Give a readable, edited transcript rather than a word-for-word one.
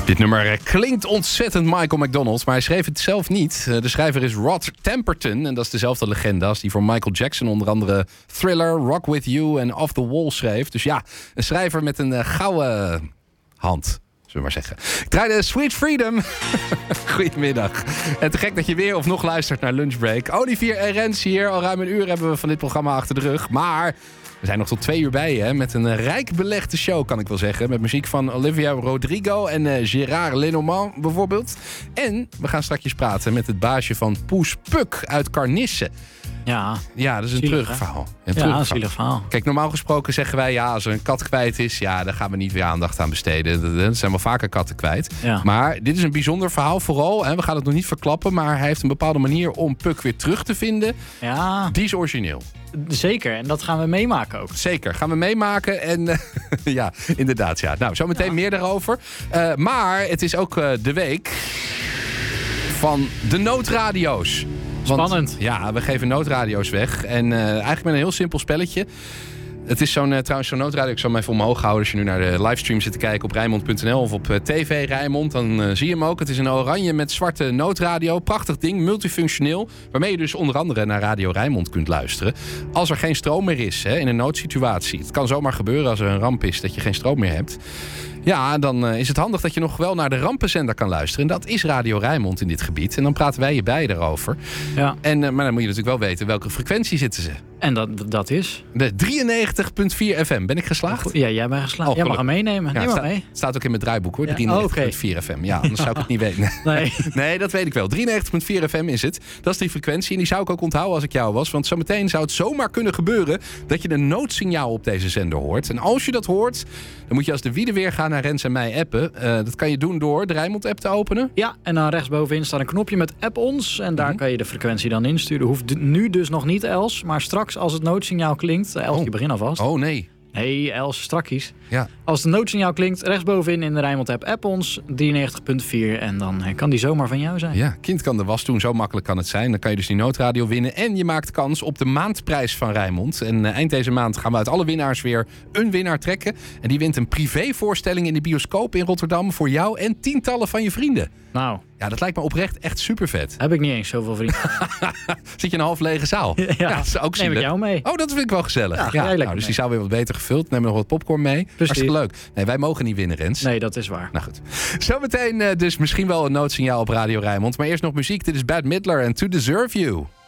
Dit nummer klinkt ontzettend Michael McDonald, maar hij schreef het zelf niet. De schrijver is Rod Temperton en dat is dezelfde legende als die voor Michael Jackson onder andere Thriller, Rock With You en Off The Wall schreef. Dus ja, een schrijver met een gouden hand. Zullen we maar zeggen. Ik draaide Sweet Freedom. Goedemiddag. En te gek dat je weer of nog luistert naar Lunchbreak. Olivier en Rens hier. Al ruim een uur hebben we van dit programma achter de rug. Maar we zijn nog tot 2 uur bij je. Met een rijk belegde show, kan ik wel zeggen. Met muziek van Olivia Rodrigo en Gérard Lenormand bijvoorbeeld. En we gaan straks praten met het baasje van Poes Puk uit Carnisse. Ja, dat is een terugverhaal. Een zielig verhaal. Kijk, normaal gesproken zeggen wij, als er een kat kwijt is, daar gaan we niet weer aandacht aan besteden. Er zijn wel vaker katten kwijt. Ja. Maar dit is een bijzonder verhaal vooral. We gaan het nog niet verklappen, maar hij heeft een bepaalde manier om Puk weer terug te vinden. Ja. Die is origineel. Zeker, en dat gaan we meemaken ook. Zeker, gaan we meemaken. En ja, inderdaad. Ja. Nou, zometeen meer daarover. Maar het is ook de week van de noodradio's. Spannend. Ja, we geven noodradio's weg. En eigenlijk met een heel simpel spelletje. Het is trouwens zo'n noodradio. Ik zal hem even omhoog houden. Als je nu naar de livestream zit te kijken op Rijnmond.nl of op TV Rijnmond, dan zie je hem ook. Het is een oranje met zwarte noodradio. Prachtig ding, multifunctioneel. Waarmee je dus onder andere naar Radio Rijnmond kunt luisteren. Als er geen stroom meer is, in een noodsituatie. Het kan zomaar gebeuren als er een ramp is dat je geen stroom meer hebt. Ja, dan is het handig dat je nog wel naar de rampenzender kan luisteren. En dat is Radio Rijnmond in dit gebied. En dan praten wij je bij daarover. Ja. Maar dan moet je natuurlijk wel weten welke frequentie zitten ze. En dat is? De 93.4 FM. Ben ik geslaagd? Ja, jij bent geslaagd. Jij mag hem meenemen. Neem maar mee. Het staat ook in mijn draaiboek hoor. 93.4 FM. Ja, anders zou ik het niet weten. Nee, dat weet ik wel. 93.4 FM is het. Dat is die frequentie. En die zou ik ook onthouden als ik jou was. Want zometeen zou het zomaar kunnen gebeuren dat je een noodsignaal op deze zender hoort. En als je dat hoort, dan moet je als de wiede weer gaan naar Rens en mij appen. Dat kan je doen door de Rijnmond-app te openen. Ja, en dan rechtsbovenin staat een knopje met app ons. En daar kan je de frequentie dan insturen. Hoeft nu dus nog niet, Els. Maar straks als het noodsignaal klinkt... Els, je begint alvast. Oh, nee. Nee, Els, strakkies. Ja. Als het noodsignaal klinkt, rechtsbovenin in de Rijnmond-app app ons 93.4 en dan kan die zomaar van jou zijn. Ja, kind kan de was doen, zo makkelijk kan het zijn. Dan kan je dus die noodradio winnen en je maakt kans op de maandprijs van Rijnmond. En eind deze maand gaan we uit alle winnaars weer een winnaar trekken. En die wint een privévoorstelling in de bioscoop in Rotterdam voor jou en tientallen van je vrienden. Nou. Ja, dat lijkt me oprecht echt super vet. Heb ik niet eens zoveel vrienden. Zit je in een half lege zaal? Ja, dat is ook neem ik jou mee. Oh, dat vind ik wel gezellig. Dus die zou weer wat beter gevuld. Neem nog wat popcorn mee. Precies. Hartstikke leuk. Nee, wij mogen niet winnen, Rens. Nee, dat is waar. Nou goed. Zometeen dus misschien wel een noodsignaal op Radio Rijnmond. Maar eerst nog muziek. Dit is Bad Midler en To Deserve You.